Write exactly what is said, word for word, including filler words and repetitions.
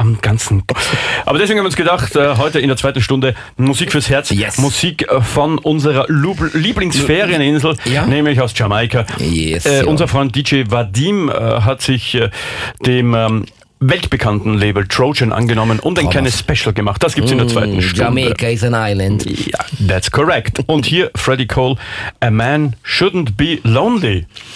am ganzen. Aber deswegen haben wir uns gedacht, äh, heute in der zweiten Stunde Musik fürs Herz, Yes. Musik äh, von unserer Lub- Lieblingsferieninsel, Ja. nämlich aus Jamaika. Yes, äh, ja. Unser Freund D J Vadim äh, hat sich äh, dem ähm, weltbekannten Label Trojan angenommen und ein Oh, kleines Special gemacht. Das gibt's in der zweiten Stunde. Jamaica is an island. Ja, that's correct. Und hier Freddie Cole, A Man Shouldn't Be Lonely.